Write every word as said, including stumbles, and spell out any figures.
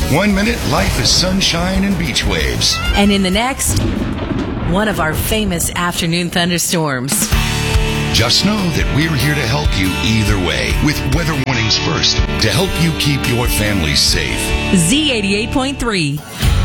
One minute, life is sunshine and beach waves. And in the next, one of our famous afternoon thunderstorms. Just know that we're here to help you either way with Weather Warnings First to help you keep your family safe. Z eighty-eight point three.